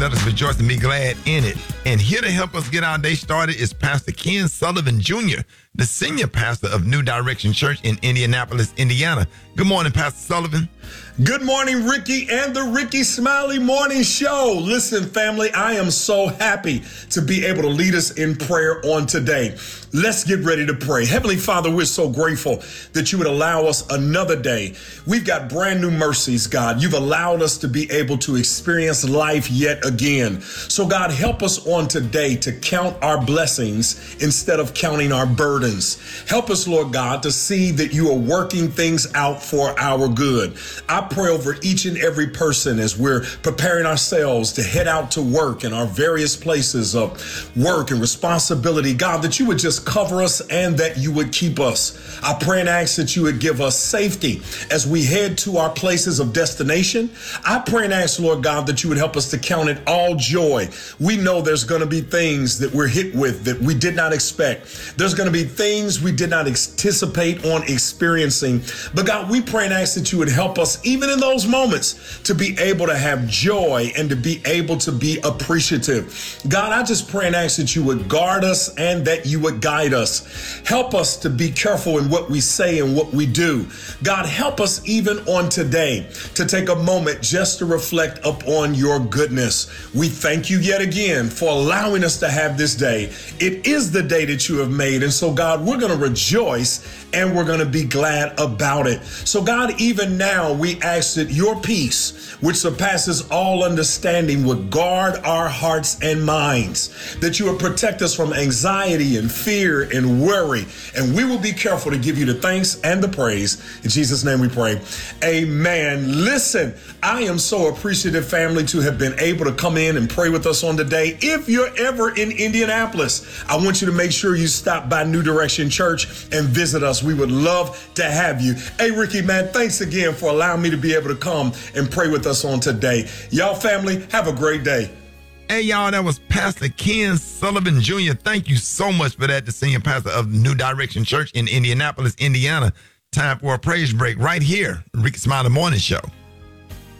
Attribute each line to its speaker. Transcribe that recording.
Speaker 1: Let us rejoice and be glad in it. And here to help us get our day started is Pastor Ken Sullivan Jr., the senior pastor of New Direction Church in Indianapolis, Indiana. Good morning, Pastor Sullivan.
Speaker 2: Good morning, Ricky and the Ricky Smiley Morning Show. Listen, family, I am so happy to be able to lead us in prayer on today. Let's get ready to pray. Heavenly Father, we're so grateful that you would allow us another day. We've got brand new mercies, God. You've allowed us to be able to experience life yet again. So, God, help us on today to count our blessings instead of counting our burdens. Help us, Lord God, to see that you are working things out for our good. I pray over each and every person as we're preparing ourselves to head out to work in our various places of work and responsibility. God, that you would just cover us and that you would keep us. I pray and ask that you would give us safety as we head to our places of destination. I pray and ask, Lord God, that you would help us to count it all joy. We know there's going to be things that we're hit with that we did not expect. There's going to be things we did not anticipate on experiencing. But God, we pray and ask that you would help us even in those moments to be able to have joy and to be able to be appreciative. God, I just pray and ask that you would guard us and that you would guide us. Help us to be careful in what we say and what we do. God, help us even on today to take a moment just to reflect upon your goodness. We thank you yet again for allowing us to have this day. It is the day that you have made. And so, God, we're going to rejoice and we're going to be glad about it. So, God, even now we ask that your peace, which surpasses all understanding, would guard our hearts and minds, that you would protect us from anxiety and fear and worry. And we will be careful to give you the thanks and the praise. In Jesus' name we pray. Amen. Listen, I am so appreciative, family, to have been able to come in and pray with us on today. If you're ever in Indianapolis, I want you to make sure you stop by New Direction Church and visit us. We would love to have you. Hey, Ricky, man, thanks again for allowing me to be able to come and pray with us on today. Y'all, family, have a great day.
Speaker 1: Hey, y'all, that was Pastor Ken Sullivan Jr. Thank you so much for that, the senior pastor of New Direction Church in Indianapolis, Indiana. Time for a praise break right here, Ricky Smiley Morning Show.